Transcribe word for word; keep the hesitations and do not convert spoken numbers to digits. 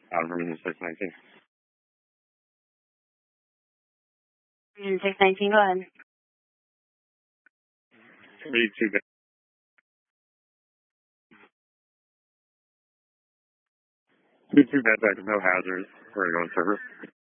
Out of room six nineteen. six nineteen, go ahead. thirty-two bed. Two two beds, active, no hazards. We're going to service.